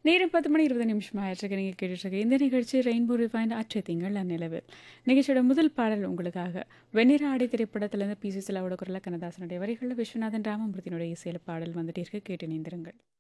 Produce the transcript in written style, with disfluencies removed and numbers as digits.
நேரம் 10 மணி 20 நிமிஷம் ஆயிற்றுக்கு நீங்கள் கேட்டுட்ருக்க இந்த நிகழ்ச்சி ரெயின்போ ரிஃபைண்ட் அற்றை திங்கள் அந்நிலவில். நிகழ்ச்சியோட முதல் பாடல் உங்களுக்காக வெண்ணிற ஆடை திரைப்படத்திலிருந்து பி.சி. சிலாவோட குரல கண்ணதாசனுடைய வரிகளில் விஸ்வநாதன் ராமமூர்த்தியினுடைய இசையில பாடல் வந்துட்டு இருக்கு. கேட்டு இணைந்திருங்கள்.